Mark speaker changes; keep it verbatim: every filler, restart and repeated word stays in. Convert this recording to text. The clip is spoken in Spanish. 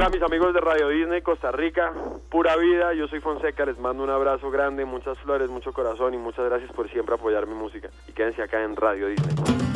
Speaker 1: Hola mis amigos de Radio Disney Costa Rica, pura vida, yo soy Fonseca, les mando un abrazo grande, muchas flores, mucho corazón y muchas gracias por siempre apoyar mi música. Y quédense acá en Radio Disney.